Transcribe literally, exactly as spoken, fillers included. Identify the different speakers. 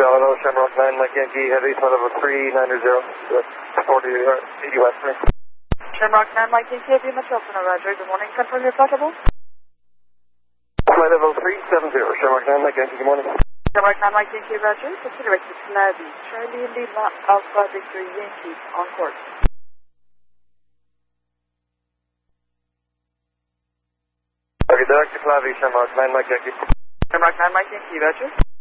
Speaker 1: Hello, Shamrock nine, Mike Yankee, Heavy, flight level three nine zero, forty, eighty West.
Speaker 2: Shamrock nine, Mike Yankee, Heavy, Metropolitan, Roger. Good morning. Confirm your flight level.
Speaker 1: Flight level three seven zero, Shamrock nine, Mike Yankee, good morning.
Speaker 2: Shamrock nine, Mike Yankee, Roger. Proceed direct to Clavi, Charlie Lima, Alpha Victory Yankee, on course.
Speaker 1: Okay, direct to Clavi, Shamrock nine, Mike Yankee.
Speaker 2: Shamrock nine, Mike Yankee, Roger.